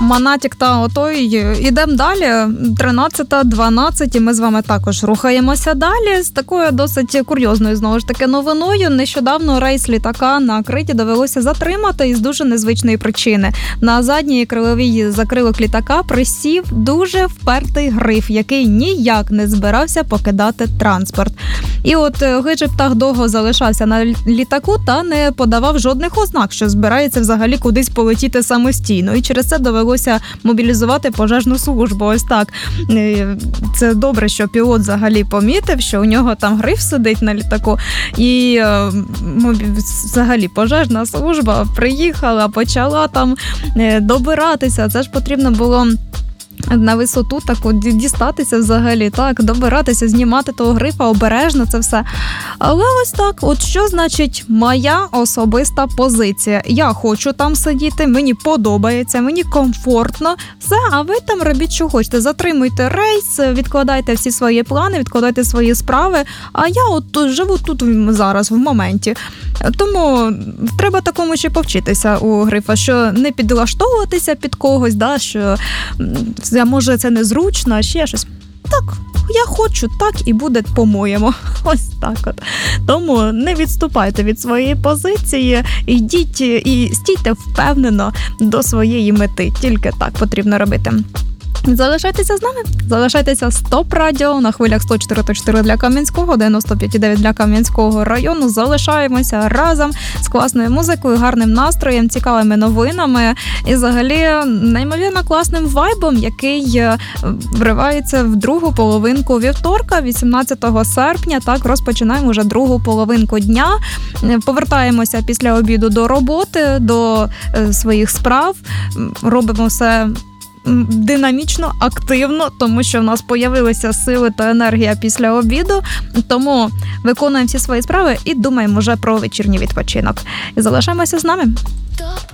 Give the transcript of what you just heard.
Манатік та отой. Ідемо далі. 13:12, і ми з вами також рухаємося далі з такою досить курйозною, знову ж таки, новиною. Нещодавно рейс літака на Криті довелося затримати із дуже незвичної причини. На задній криловій закрилок літака присів дуже впертий гриф, який ніяк не збирався покидати транспорт. І от гиджий птах довго залишався на літаку та не подавав жодних ознак, що збирається взагалі кудись полетіти самостійно. І через це довелося мобілізувати пожежну службу. Ось так. Це добре, що пілот взагалі помітив, що у нього там гриф сидить на літаку. І взагалі пожежна служба приїхала, почала там добиратися. Це ж потрібно було на висоту таку дістатися взагалі, так, добиратися, знімати того грифа, обережно це все. Але ось так, от що значить моя особиста позиція. Я хочу там сидіти, мені подобається, мені комфортно, все, а ви там робіть, що хочете. Затримуйте рейс, відкладайте всі свої плани, відкладайте свої справи, а я от живу тут зараз, в моменті. Тому треба такому ще повчитися у грифа, що не підлаштовуватися під когось, да, що може це незручно, а ще щось. Так, я хочу, так і буде по-моєму. Ось так от. Тому не відступайте від своєї позиції, йдіть і стійте впевнено до своєї мети. Тільки так потрібно робити. Залишайтеся з нами, залишайтеся з ТОП Радіо на хвилях 104.4 для Кам'янського, 95.9 для Кам'янського району. Залишаємося разом з класною музикою, гарним настроєм, цікавими новинами і взагалі неймовірно класним вайбом, який вривається в другу половинку вівторка, 18 серпня. Так, розпочинаємо вже другу половинку дня. Повертаємося після обіду до роботи, до своїх справ, робимо все динамічно, активно, тому що в нас появилися сили та енергія після обіду, тому виконуємо всі свої справи і думаємо вже про вечірній відпочинок. І залишаємося з нами.